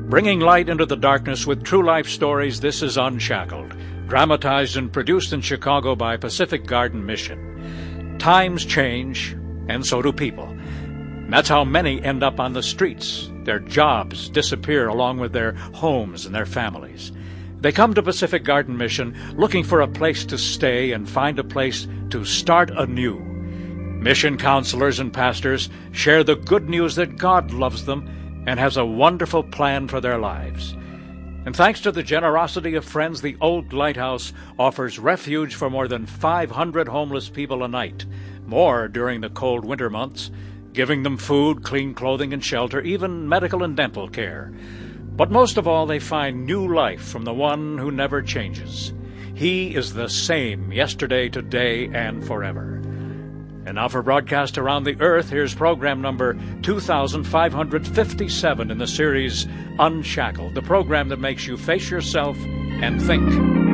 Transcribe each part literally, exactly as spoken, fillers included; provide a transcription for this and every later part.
Bringing light into the darkness with true life stories, this is Unshackled, dramatized and produced in Chicago by Pacific Garden Mission. Times change, and so do people. That's how many end up on the streets. Their jobs disappear along with their homes and their families. They come to Pacific Garden Mission looking for a place to stay and find a place to start anew. Mission counselors and pastors share the good news that God loves them and has a wonderful plan for their lives. And thanks to the generosity of friends, the Old Lighthouse offers refuge for more than five hundred homeless people a night, more during the cold winter months, giving them food, clean clothing and shelter, even medical and dental care. But most of all, they find new life from the one who never changes. He is the same yesterday, today, and forever. And now for broadcast around the earth, here's program number two thousand five hundred fifty-seven in the series Unshackled, the program that makes you face yourself and think.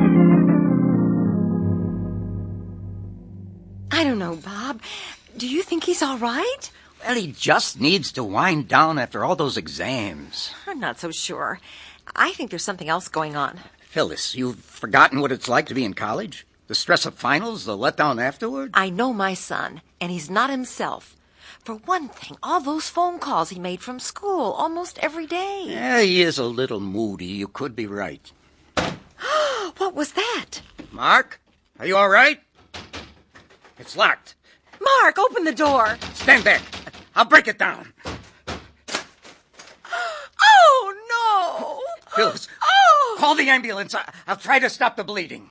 I don't know, Bob. Do you think he's all right? Well, he just needs to wind down after all those exams. I'm not so sure. I think there's something else going on. Phyllis, you've forgotten what it's like to be in college? The stress of finals, the letdown afterward? I know my son, and he's not himself. For one thing, all those phone calls he made from school almost every day. Yeah, he is a little moody. You could be right. What was that? Mark, are you all right? It's locked. Mark, open the door. Stand back. I'll break it down. Oh, no. Phyllis, Oh. call the ambulance. I- I'll try to stop the bleeding.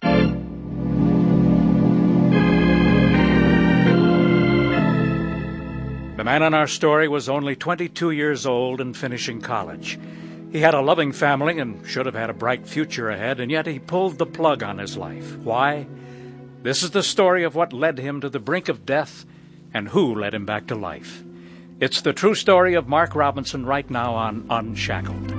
The man in our story was only twenty-two years old and finishing college. He had a loving family and should have had a bright future ahead, and yet he pulled the plug on his life. Why? This is the story of what led him to the brink of death and who led him back to life. It's the true story of Mark Robinson right now on Unshackled.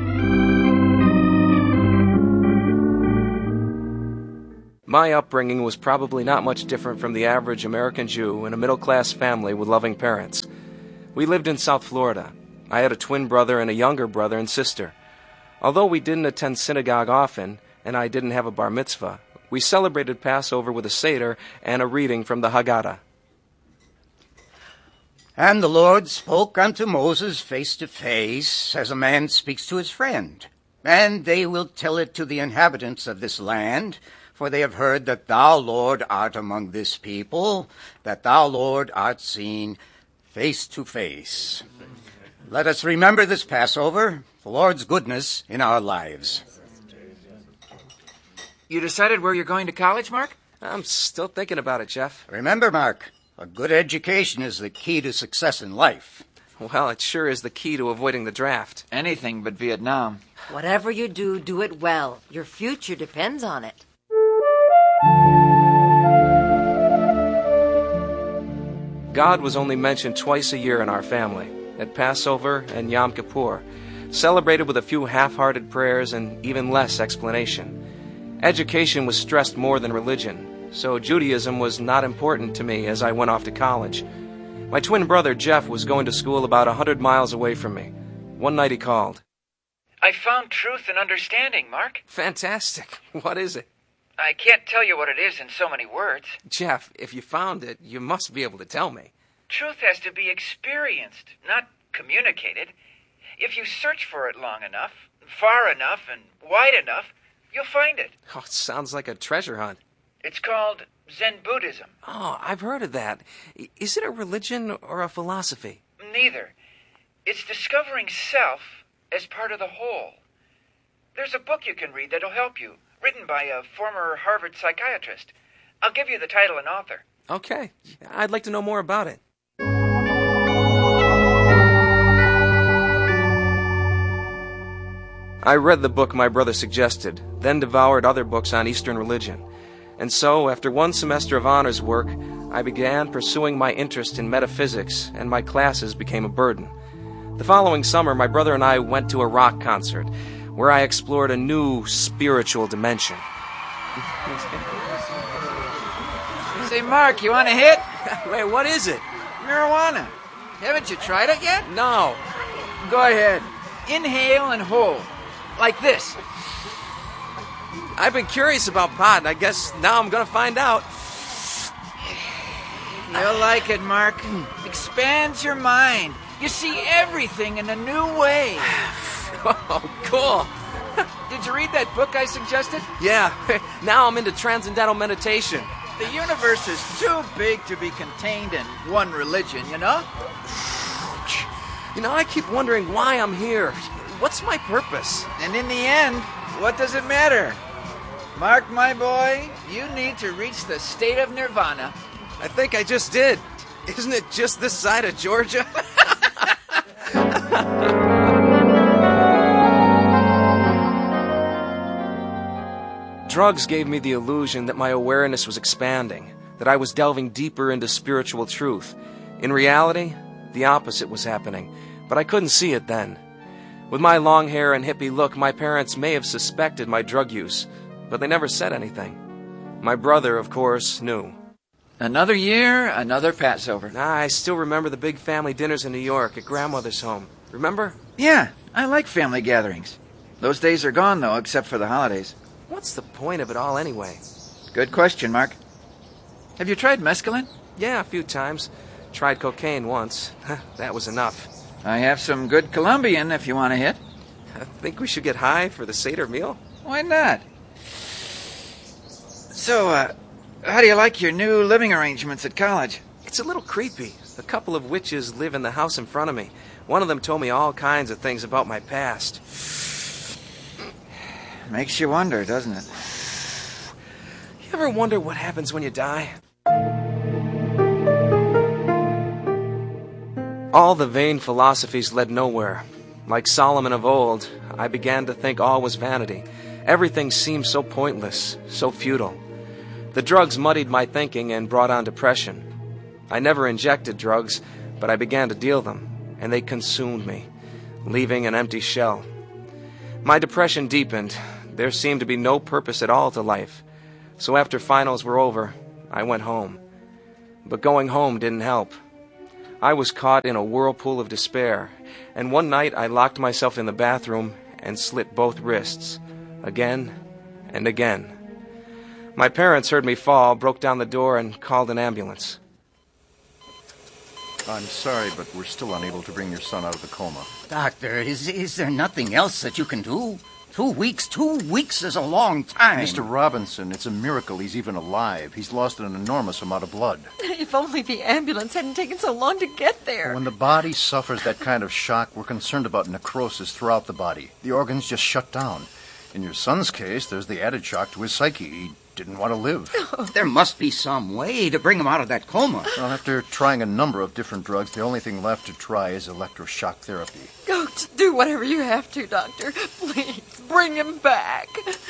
My upbringing was probably not much different from the average American Jew in a middle-class family with loving parents. We lived in South Florida. I had a twin brother and a younger brother and sister. Although we didn't attend synagogue often, and I didn't have a bar mitzvah, we celebrated Passover with a Seder and a reading from the Haggadah. And the Lord spoke unto Moses face to face, as a man speaks to his friend. And they will tell it to the inhabitants of this land, for they have heard that thou, Lord, art among this people, that thou, Lord, art seen face to face. Let us remember this Passover, the Lord's goodness in our lives. You decided where you're going to college, Mark? I'm still thinking about it, Jeff. Remember, Mark, a good education is the key to success in life. Well, it sure is the key to avoiding the draft. Anything but Vietnam. Whatever you do, do it well. Your future depends on it. God was only mentioned twice a year in our family, at Passover and Yom Kippur, celebrated with a few half-hearted prayers and even less explanation. Education was stressed more than religion, so Judaism was not important to me as I went off to college. My twin brother, Jeff, was going to school about a hundred miles away from me. One night he called. I found truth and understanding, Mark. Fantastic. What is it? I can't tell you what it is in so many words. Jeff, if you found it, you must be able to tell me. Truth has to be experienced, not communicated. If you search for it long enough, far enough, and wide enough, you'll find it. Oh, it sounds like a treasure hunt. It's called Zen Buddhism. Oh, I've heard of that. Is it a religion or a philosophy? Neither. It's discovering self as part of the whole. There's a book you can read that'll help you, written by a former Harvard psychiatrist. I'll give you the title and author. Okay. I'd like to know more about it. I read the book my brother suggested, then devoured other books on Eastern religion. And so, after one semester of honors work, I began pursuing my interest in metaphysics, and my classes became a burden. The following summer, my brother and I went to a rock concert, where I explored a new spiritual dimension. Say, Mark, you want a hit? Wait, what is it? Marijuana. Haven't you tried it yet? No. Go ahead. Inhale and hold. like this. I've been curious about pot, and I guess now I'm going to find out. You'll like it, Mark. Expands your mind. You see everything in a new way. Oh, cool. Did you read that book I suggested? Yeah, now I'm into transcendental meditation. The universe is too big to be contained in one religion, you know? You know, I keep wondering why I'm here. What's my purpose? And in the end, what does it matter? Mark, my boy, you need to reach the state of nirvana. I think I just did. Isn't it just this side of Georgia? Drugs gave me the illusion that my awareness was expanding, that I was delving deeper into spiritual truth. In reality, the opposite was happening, but I couldn't see it then. With my long hair and hippie look, my parents may have suspected my drug use, but they never said anything. My brother, of course, knew. Another year, another Passover. I still remember the big family dinners in New York at grandmother's home. Remember? Yeah, I like family gatherings. Those days are gone, though, except for the holidays. What's the point of it all anyway? Good question, Mark. Have you tried mescaline? Yeah, a few times. Tried cocaine once. That was enough. I have some good Colombian if you want a hit. I think we should get high for the Seder meal. Why not? So, uh, how do you like your new living arrangements at college? It's a little creepy. A couple of witches live in the house in front of me. One of them told me all kinds of things about my past. Makes you wonder, doesn't it? You ever wonder what happens when you die? All the vain philosophies led nowhere. Like Solomon of old, I began to think all was vanity. Everything seemed so pointless, so futile. The drugs muddied my thinking and brought on depression. I never injected drugs, but I began to deal them, and they consumed me, leaving an empty shell. My depression deepened. There seemed to be no purpose at all to life. So after finals were over, I went home. But going home didn't help. I was caught in a whirlpool of despair, and one night I locked myself in the bathroom and slit both wrists, again and again. My parents heard me fall, broke down the door, and called an ambulance. I'm sorry, but we're still unable to bring your son out of the coma. Doctor, is, is there nothing else that you can do? Two weeks, two weeks is a long time. Mister Robinson, it's a miracle he's even alive. He's lost an enormous amount of blood. If only the ambulance hadn't taken so long to get there. When the body suffers that kind of shock, we're concerned about necrosis throughout the body. The organs just shut down. In your son's case, there's the added shock to his psyche. He didn't want to live. There must be some way to bring him out of that coma. Well, after trying a number of different drugs, the only thing left to try is electroshock therapy. Go to do whatever you have to, Doctor. Please, bring him back.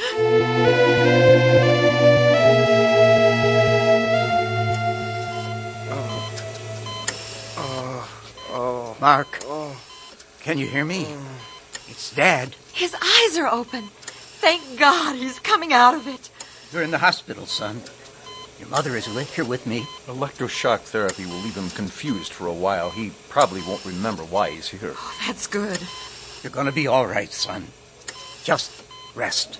Oh, oh, Mark, Oh. can you hear me? It's Dad. His eyes are open. Thank God he's coming out of it. You're in the hospital, son. Your mother is with here with me. Electroshock therapy will leave him confused for a while. He probably won't remember why he's here. Oh, that's good. You're going to be all right, son. Just rest.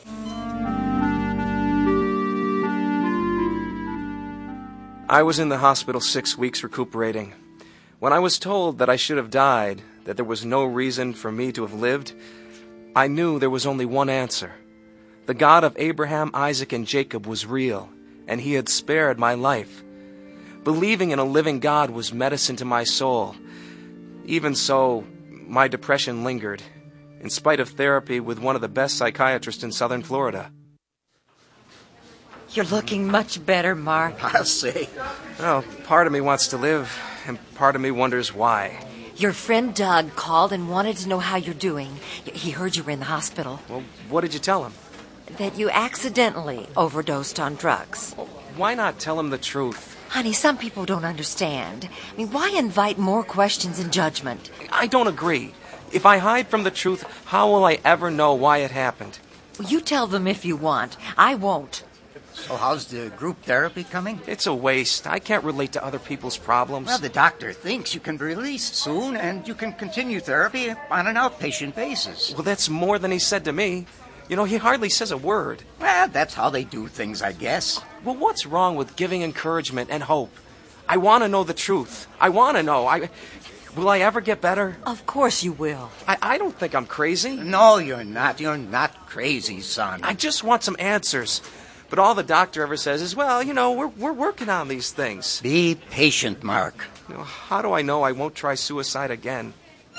I was in the hospital six weeks recuperating. When I was told that I should have died, that there was no reason for me to have lived, I knew there was only one answer. The God of Abraham, Isaac, and Jacob was real, and he had spared my life. Believing in a living God was medicine to my soul. Even so, my depression lingered, in spite of therapy with one of the best psychiatrists in southern Florida. You're looking much better, Mark. I'll say. Well, part of me wants to live, and part of me wonders why. Your friend Doug called and wanted to know how you're doing. He heard you were in the hospital. Well, what did you tell him? That you accidentally overdosed on drugs. Why not tell him the truth? Honey, some people don't understand. I mean, why invite more questions and judgment? I don't agree. If I hide from the truth, how will I ever know why it happened? You tell them if you want. I won't. So how's the group therapy coming? It's a waste. I can't relate to other people's problems. Well, the doctor thinks you can be released soon, and you can continue therapy on an outpatient basis. Well, that's more than he said to me. You know, he hardly says a word. Well, that's how they do things, I guess. Well, what's wrong with giving encouragement and hope? I want to know the truth. I want to know. I... Will I ever get better? Of course you will. I, I don't think I'm crazy. No, you're not. You're not crazy, son. I just want some answers. But all the doctor ever says is, well, you know, we're we're working on these things. Be patient, Mark. You know, how do I know I won't try suicide again?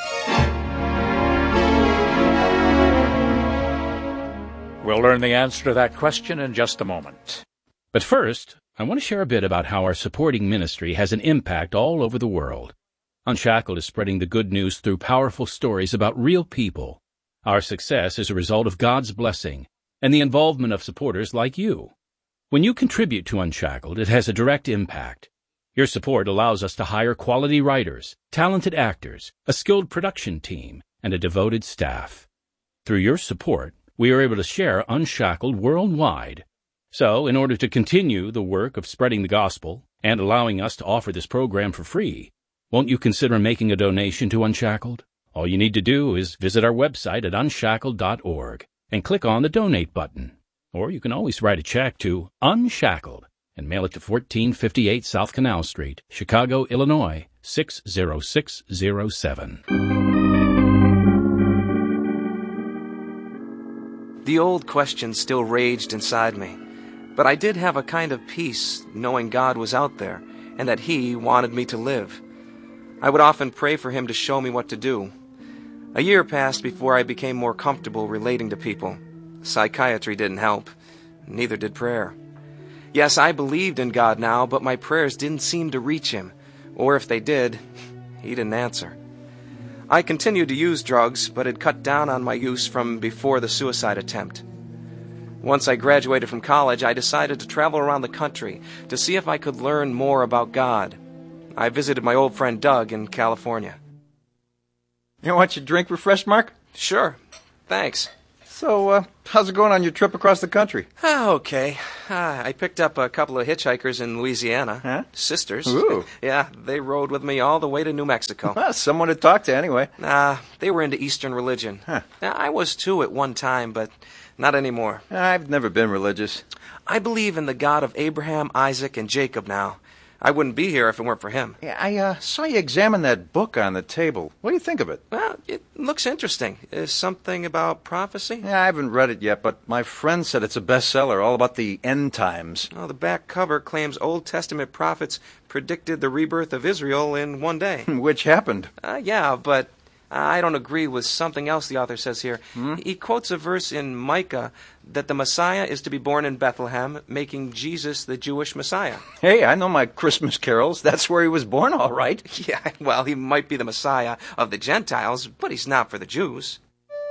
We'll learn the answer to that question in just a moment. But first, I want to share a bit about how our supporting ministry has an impact all over the world. Unshackled is spreading the good news through powerful stories about real people. Our success is a result of God's blessing and the involvement of supporters like you. When you contribute to Unshackled, it has a direct impact. Your support allows us to hire quality writers, talented actors, a skilled production team, and a devoted staff. Through your support, we are able to share Unshackled worldwide. So, in order to continue the work of spreading the gospel and allowing us to offer this program for free, won't you consider making a donation to Unshackled? All you need to do is visit our website at unshackled dot org and click on the Donate button. Or you can always write a check to Unshackled and mail it to fourteen fifty-eight South Canal Street, Chicago, Illinois, six zero six zero seven. The old question still raged inside me, but I did have a kind of peace knowing God was out there and that He wanted me to live. I would often pray for Him to show me what to do. A year passed before I became more comfortable relating to people. Psychiatry didn't help. Neither did prayer. Yes, I believed in God now, but my prayers didn't seem to reach Him. Or if they did, He didn't answer. I continued to use drugs, but had cut down on my use from before the suicide attempt. Once I graduated from college, I decided to travel around the country to see if I could learn more about God. I visited my old friend Doug in California. You want your drink refreshed, Mark? Sure. Thanks. So, uh, how's it going on your trip across the country? Ah, okay. Ah, I picked up a couple of hitchhikers in Louisiana. Huh? Sisters. Ooh. Yeah, they rode with me all the way to New Mexico. Well, someone to talk to anyway. Nah, they were into Eastern religion. Huh. Now, I was too at one time, but not anymore. I've never been religious. I believe in the God of Abraham, Isaac, and Jacob now. I wouldn't be here if it weren't for him. Yeah, I uh, saw you examine that book on the table. What do you think of it? Well, it looks interesting. Is something about prophecy? Yeah, I haven't read it yet, but my friend said it's a bestseller, all about the end times. Oh, the back cover claims Old Testament prophets predicted the rebirth of Israel in one day. Which happened. Uh, yeah, but I don't agree with something else the author says here. Hmm? He quotes a verse in Micah that the Messiah is to be born in Bethlehem, making Jesus the Jewish Messiah. Hey, I know my Christmas carols. That's where he was born, all right. Yeah, well, he might be the Messiah of the Gentiles, but he's not for the Jews.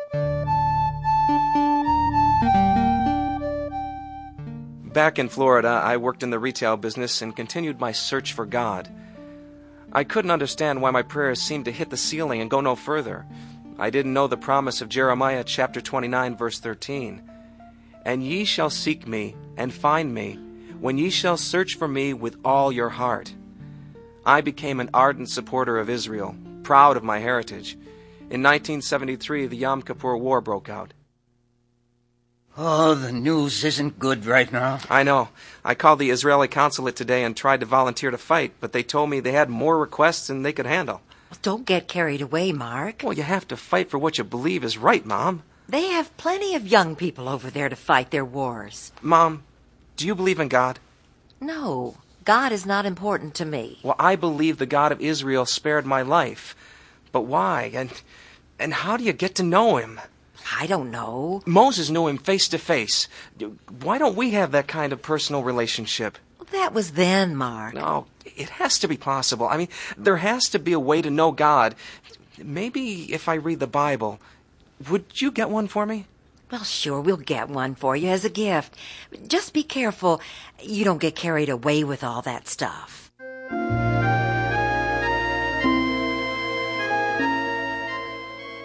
Back in Florida, I worked in the retail business and continued my search for God. I couldn't understand why my prayers seemed to hit the ceiling and go no further. I didn't know the promise of Jeremiah chapter twenty-nine, verse thirteen. And ye shall seek me and find me, when ye shall search for me with all your heart. I became an ardent supporter of Israel, proud of my heritage. In nineteen seventy-three, the Yom Kippur War broke out. Oh, the news isn't good right now. I know. I called the Israeli consulate today and tried to volunteer to fight, but they told me they had more requests than they could handle. Well, don't get carried away, Mark. Well, you have to fight for what you believe is right, Mom. They have plenty of young people over there to fight their wars. Mom, do you believe in God? No, God is not important to me. Well, I believe the God of Israel spared my life. But why? And and how do you get to know him? I don't know. Moses knew him face to face. Why don't we have that kind of personal relationship? Well, that was then, Mark. No, it has to be possible. I mean, there has to be a way to know God. Maybe if I read the Bible. Would you get one for me? Well, sure, we'll get one for you as a gift. Just be careful you don't get carried away with all that stuff.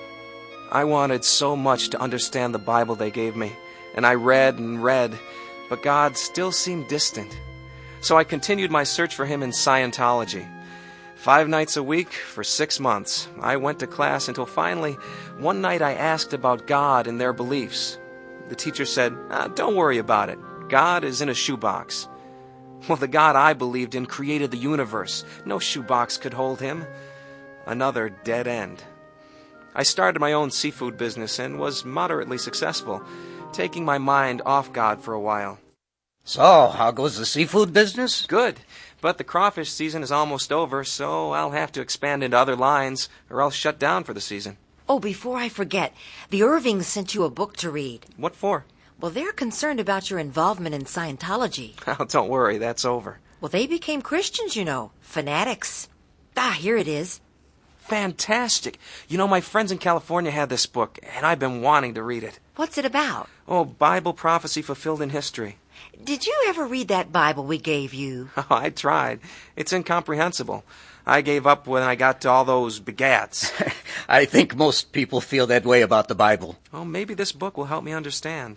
I wanted so much to understand the Bible they gave me, and I read and read, but God still seemed distant. So I continued my search for him in Scientology. Five nights a week for six months, I went to class until finally, one night I asked about God and their beliefs. The teacher said, ah, don't worry about it. God is in a shoebox. Well, the God I believed in created the universe. No shoebox could hold him. Another dead end. I started my own seafood business and was moderately successful, taking my mind off God for a while. So, how goes the seafood business? Good, but the crawfish season is almost over, so I'll have to expand into other lines or else shut down for the season. Oh, before I forget, the Irvings sent you a book to read. What for? Well, they're concerned about your involvement in Scientology. Oh, don't worry, that's over. Well, they became Christians, you know. Fanatics. Ah, here it is. Fantastic. You know, my friends in California had this book, and I've been wanting to read it. What's it about? Oh, Bible prophecy fulfilled in history. Did you ever read that Bible we gave you? Oh, I tried. It's incomprehensible. I gave up when I got to all those begats. I think most people feel that way about the Bible. Oh, maybe this book will help me understand.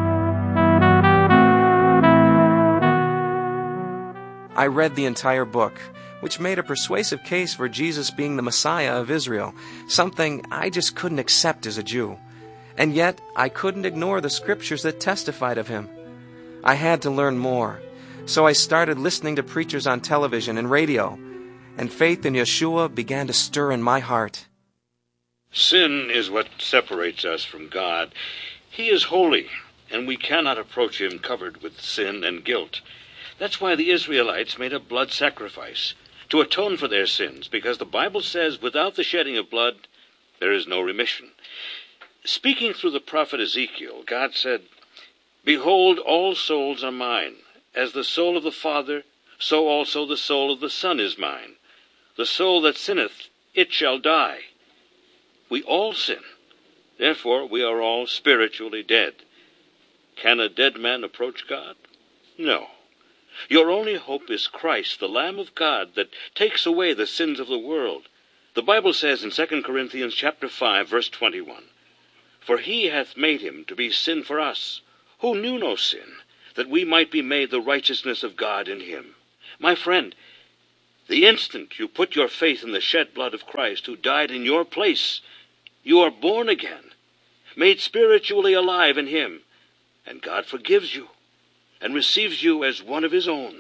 I read the entire book, which made a persuasive case for Jesus being the Messiah of Israel, something I just couldn't accept as a Jew. And yet, I couldn't ignore the scriptures that testified of him. I had to learn more, so I started listening to preachers on television and radio, and faith in Yeshua began to stir in my heart. Sin is what separates us from God. He is holy, and we cannot approach him covered with sin and guilt. That's why the Israelites made a blood sacrifice, to atone for their sins, because the Bible says without the shedding of blood, there is no remission. Speaking through the prophet Ezekiel, God said, "Behold, all souls are mine. As the soul of the Father, so also the soul of the Son is mine. The soul that sinneth, it shall die." We all sin. Therefore, we are all spiritually dead. Can a dead man approach God? No. Your only hope is Christ, the Lamb of God, that takes away the sins of the world. The Bible says in Second Corinthians chapter five, verse twenty-one, "For he hath made him to be sin for us, who knew no sin, that we might be made the righteousness of God in him." My friend, the instant you put your faith in the shed blood of Christ, who died in your place, you are born again, made spiritually alive in him, and God forgives you and receives you as one of his own.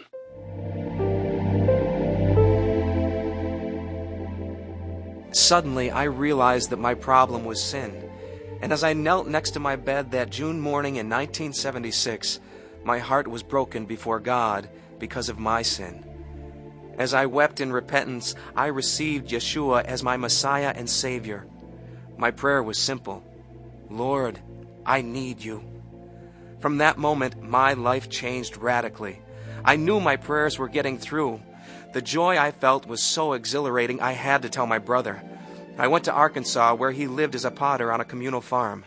Suddenly, I realized that my problem was sin. And as I knelt next to my bed that June morning in nineteen seventy-six, my heart was broken before God because of my sin. As I wept in repentance, I received Yeshua as my Messiah and Savior. My prayer was simple. Lord, I need you. From that moment, my life changed radically. I knew my prayers were getting through. The joy I felt was so exhilarating, I had to tell my brother. I went to Arkansas, where he lived as a potter on a communal farm.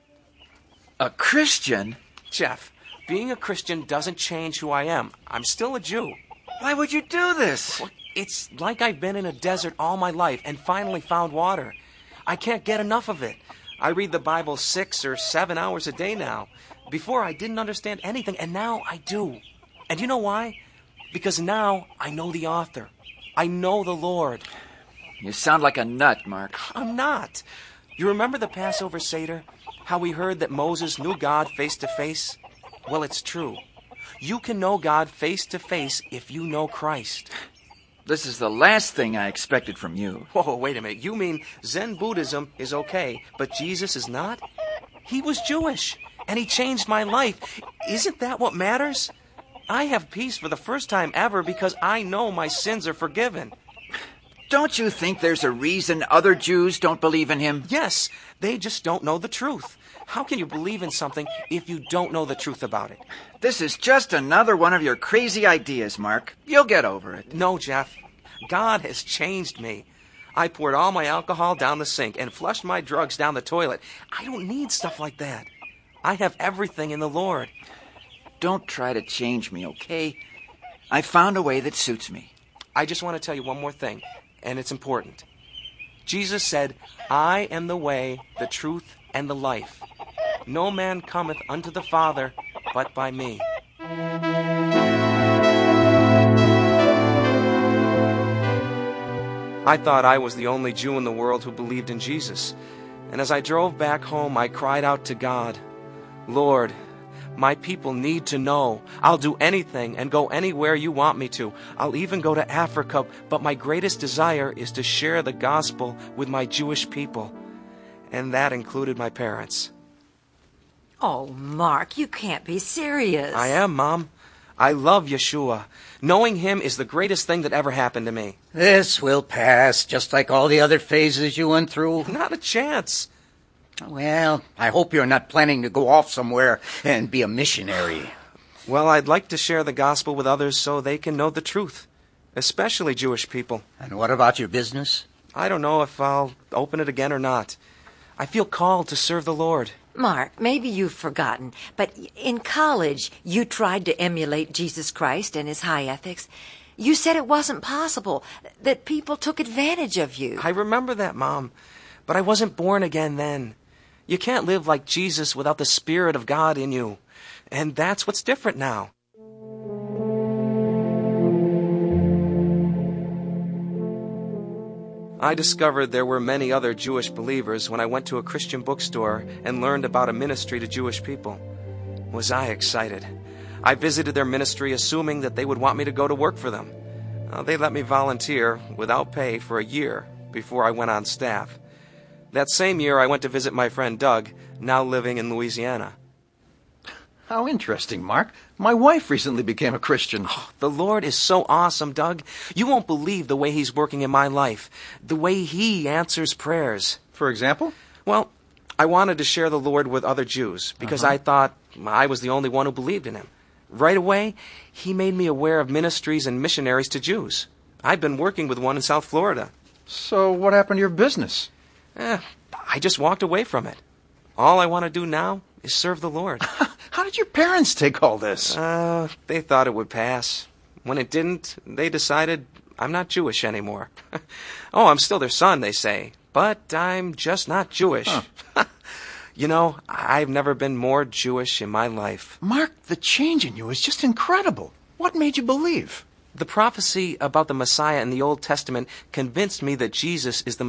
A Christian? Jeff, being a Christian doesn't change who I am. I'm still a Jew. Why would you do this? Well, it's like I've been in a desert all my life and finally found water. I can't get enough of it. I read the Bible six or seven hours a day now. Before, I didn't understand anything, and now I do. And you know why? Because now I know the author. I know the Lord. You sound like a nut, Mark. I'm not. You remember the Passover Seder? How we heard that Moses knew God face to face? Well, it's true. You can know God face to face if you know Christ. This is the last thing I expected from you. Whoa, wait a minute. You mean Zen Buddhism is okay, but Jesus is not? He was Jewish, and he changed my life. Isn't that what matters? I have peace for the first time ever because I know my sins are forgiven. Don't you think there's a reason other Jews don't believe in him? Yes, they just don't know the truth. How can you believe in something if you don't know the truth about it? This is just another one of your crazy ideas, Mark. You'll get over it. No, Jeff. God has changed me. I poured all my alcohol down the sink and flushed my drugs down the toilet. I don't need stuff like that. I have everything in the Lord. Don't try to change me, okay? I found a way that suits me. I just want to tell you one more thing, and it's important. Jesus said, "I am the way, the truth, and the life. No man cometh unto the Father but by me." I thought I was the only Jew in the world who believed in Jesus. And as I drove back home, I cried out to God, Lord, my people need to know. I'll do anything and go anywhere you want me to. I'll even go to Africa, but my greatest desire is to share the gospel with my Jewish people. And that included my parents. Oh, Mark, you can't be serious. I am, Mom. I love Yeshua. Knowing him is the greatest thing that ever happened to me. This will pass, just like all the other phases you went through. Not a chance. Well, I hope you're not planning to go off somewhere and be a missionary. Well, I'd like to share the gospel with others so they can know the truth, especially Jewish people. And what about your business? I don't know if I'll open it again or not. I feel called to serve the Lord. Mark, maybe you've forgotten, but in college you tried to emulate Jesus Christ and his high ethics. You said it wasn't possible, that people took advantage of you. I remember that, Mom, but I wasn't born again then. You can't live like Jesus without the Spirit of God in you. And that's what's different now. I discovered there were many other Jewish believers when I went to a Christian bookstore and learned about a ministry to Jewish people. Was I excited? I visited their ministry assuming that they would want me to go to work for them. Uh, they let me volunteer without pay for a year before I went on staff. That same year, I went to visit my friend Doug, now living in Louisiana. How interesting, Mark. My wife recently became a Christian. Oh, the Lord is so awesome, Doug. You won't believe the way he's working in my life, the way he answers prayers. For example? Well, I wanted to share the Lord with other Jews because uh-huh. I thought I was the only one who believed in him. Right away, he made me aware of ministries and missionaries to Jews. I've been working with one in South Florida. So what happened to your business? Eh, I just walked away from it. All I want to do now is serve the Lord. How did your parents take all this? Uh, they thought it would pass. When it didn't, they decided I'm not Jewish anymore. Oh, I'm still their son, they say, but I'm just not Jewish. Huh. You know, I've never been more Jewish in my life. Mark, the change in you is just incredible. What made you believe? The prophecy about the Messiah in the Old Testament convinced me that Jesus is the